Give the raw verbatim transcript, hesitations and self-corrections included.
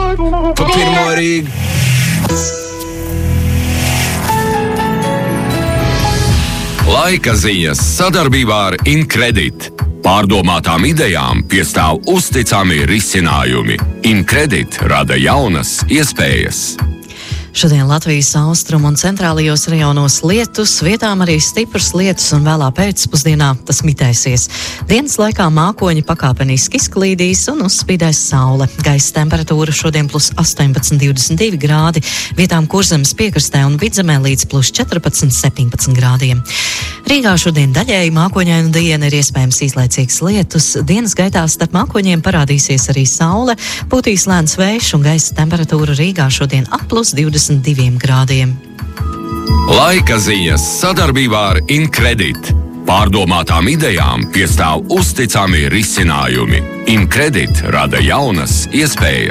Pa pirmo Rīgu. Laika ziņas sadarbībā ar Incredit. Pārdomātām idejām piestāv uzticami risinājumi. Incredit rada jaunas iespējas. Šodien Latvijas austrumu un centrālajos rajonos lietus, vietām arī stiprs lietus un vēlā pēcpusdienā tas mitēsies. Dienas laikā mākoņi pakāpeniski izklīdīs un uzspīdēs saule. Gaisa temperatūra šodien plus astoņpadsmit, divdesmit divi grādi, vietām Kurzemes piekrastē un Vidzemē līdz plus četrpadsmit, septiņpadsmit grādiem. Rīgā šodien daļēji mākoņaina diena, ir iespējams īslaicīgs lietus. Dienas gaitā starp mākoņiem parādīsies arī saule, pūtīs lēns vējš un gaisa temperatūra Rīgā šodien ap plus divdesmit diviem grādiem. Laika ziņas sadarbībā ar Incredit. Pārdomātām idejām piestāv uzticami risinājumi. Incredit rada jaunas iespējas.